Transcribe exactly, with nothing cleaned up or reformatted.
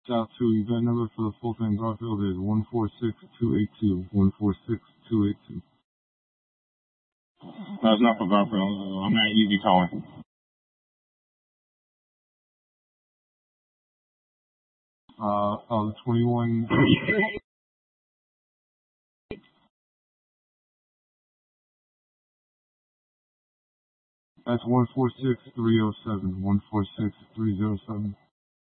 South two, event number for the Fulton Garfield is one four six two eight two. one four six two eight two. No, it's not for Garfield. I'm not easy calling. Uh, oh, twenty-one. That's one four six three oh seven. one four six three oh seven.